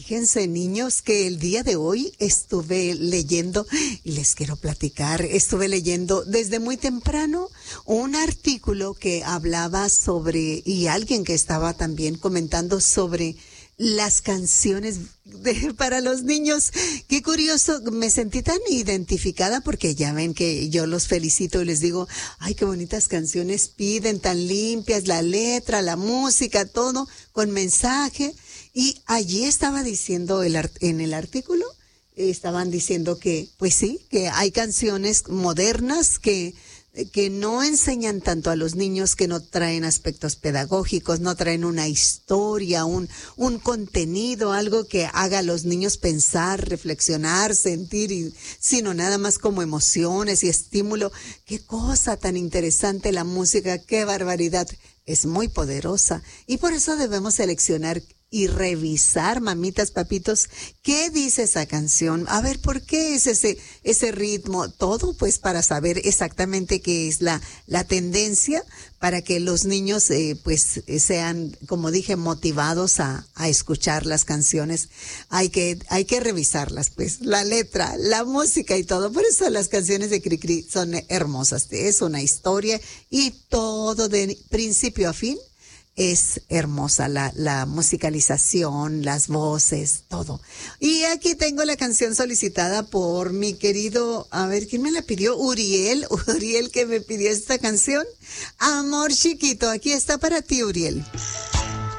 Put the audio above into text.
Fíjense, niños, que el día de hoy estuve leyendo, y les quiero platicar, estuve leyendo desde muy temprano un artículo que hablaba sobre, y alguien que estaba también comentando sobre las canciones para los niños. Qué curioso, me sentí tan identificada porque ya ven que yo los felicito y les digo, ay, qué bonitas canciones piden, tan limpias, la letra, la música, todo con mensaje. Y allí estaba diciendo en el artículo, estaban diciendo que, pues sí, que hay canciones modernas que no enseñan tanto a los niños, que no traen aspectos pedagógicos, no traen una historia, un contenido, algo que haga a los niños pensar, reflexionar, sentir, sino nada más como emociones y estímulo. Qué cosa tan interesante la música, qué barbaridad. Es muy poderosa y por eso debemos seleccionar y revisar, mamitas, papitos, qué dice esa canción, a ver por qué es ese ritmo, todo pues para saber exactamente qué es la tendencia, para que los niños pues sean, como dije, motivados a escuchar las canciones. Hay que revisarlas, pues, la letra, la música y todo. Por eso las canciones de Cricri son hermosas, es una historia y todo de principio a fin. Es hermosa la musicalización, las voces, todo. Y aquí tengo la canción solicitada por mi querido, a ver, ¿quién me la pidió? Uriel que me pidió esta canción. Amor chiquito, aquí está para ti, Uriel.